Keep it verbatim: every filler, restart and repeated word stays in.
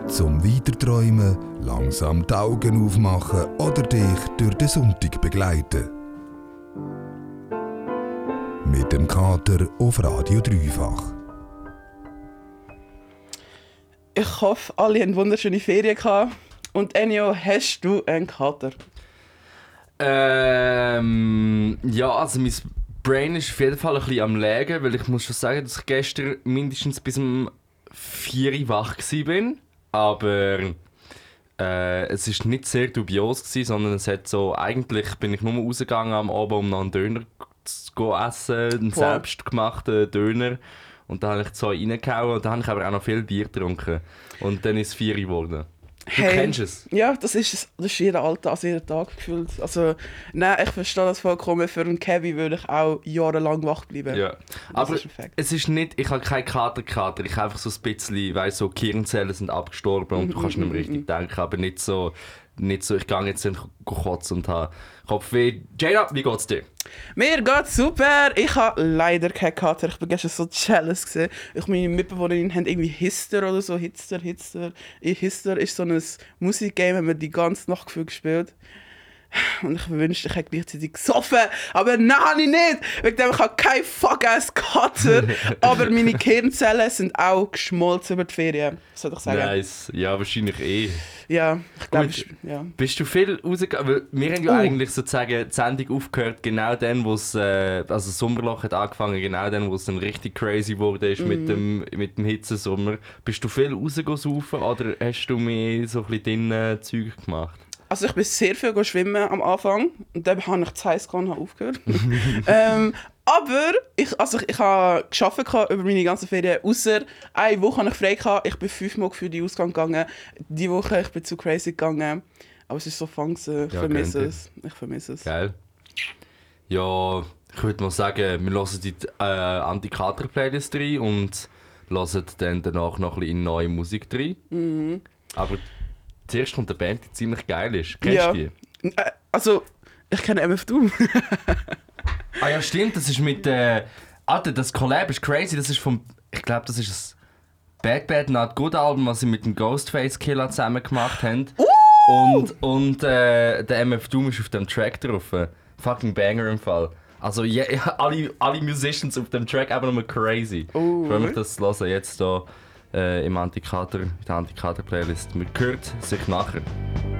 Zum Weiterträumen, langsam die Augen aufmachen oder dich durch den Sonntag begleiten. Mit dem Kater auf Radio Dreifach. Ich hoffe, alle hatten wunderschöne Ferien gehabt. Und Ennio, hast du einen Kater? Ähm, ja, also mein Brain ist auf jeden Fall ein bisschen am Lägen, weil ich muss schon sagen, dass ich gestern mindestens bis um vier Uhr wach war. Aber äh, es war nicht sehr dubios gewesen, sondern es hat so, eigentlich bin ich nur rausgegangen am Abend, um noch einen Döner zu essen, einen Boah. selbstgemachten Döner. Und dann habe ich zwei reingehauen und dann habe ich aber auch noch viel Bier getrunken. Und dann ist es vier Uhr geworden. Du Hey. kennst es? Ja, das ist, das ist jeder Alltag, also jeden Tag gefühlt. Also, nein, ich verstehe das vollkommen. Für einen Kevin würde ich auch jahrelang wach bleiben. Ja. Das Aber ist ein Fakt. es ist nicht, ich habe keinen Kater-Kater. Ich habe einfach so ein bisschen, weißt so Gehirnzellen sind abgestorben und du kannst nicht mehr richtig denken. Aber nicht so, nicht so ich gehe jetzt nicht kotzen und habe Kopfweh. Jada, wie geht's dir? Mir geht's super! Ich habe leider keinen Kater. Ich war gestern so jealous gewesen. Ich und meine Mitbewohnerin haben irgendwie Hister oder so. Hitster, Hitster. Hister ist so ein Musikgame, haben wir die ganze Nacht gefühlt gespielt. Und ich wünschte, ich hätte gleichzeitig gesoffen. Aber nein, habe ich nicht! Wegen dem, ich habe keinen fuck-ass Kater. Aber meine Gehirnzellen sind auch geschmolzen über die Ferien. Was soll ich sagen? Nice. Ja, wahrscheinlich eh. Ja, ich glaube, Gut. ja. Bist du viel rausgegangen? Weil wir haben ja Oh. eigentlich sozusagen die Sendung aufgehört, genau dann, wo es, äh, also das Sommerloch hat angefangen, genau dann, wo es dann richtig crazy wurde ist mit dem, mit dem Hitzesommer. Bist du viel rausgegangen saufen oder hast du mehr so ein bisschen drinnen Zeug gemacht? Also ich bin sehr viel schwimmen am Anfang und dann habe ich zu heiß gehabt und habe aufgehört. ähm, aber ich, also ich, ich habe gearbeitet über meine ganzen Ferien, außer eine Woche habe ich frei gehabt. Ich bin fünfmal für die Ausgang gegangen. Die Woche ich bin zu crazy gegangen. Aber es ist so fun gewesen. Ich Ja, vermisse gönnt es. Ich vermisse es. Geil. Ja, ich würde mal sagen, wir hören die äh, Anti-Kater-Playlist rein und hören dann danach noch ein bisschen in neue Musik rein. Mhm. Aber zuerst kommt eine Band, die ziemlich geil ist. Kennst Ja. du die? Äh, also, ich kenne M F Doom. Ah ja, stimmt, das ist mit... Äh, Alter, das Collab ist crazy, das ist vom... Ich glaube, das ist das Bad Bad Not Good Album, was sie mit dem Ghostface Killer zusammen gemacht haben. Uh! Und, und äh, der M F Doom ist auf dem Track drauf. Fucking Banger im Fall. Also ja, alle, alle Musicians auf dem Track einfach nur crazy. Oh. Ich freue mich, das zu hören. Jetzt hier äh, im Antikater, in der Antikater-Playlist. Man hört sich nachher.